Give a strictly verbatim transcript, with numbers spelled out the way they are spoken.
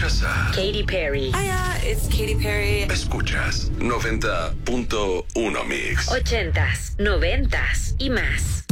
Escuchas a Katy Perry. Hiya, it's Katy Perry. Escuchas noventa punto uno Mix. Ochentas, noventas y más.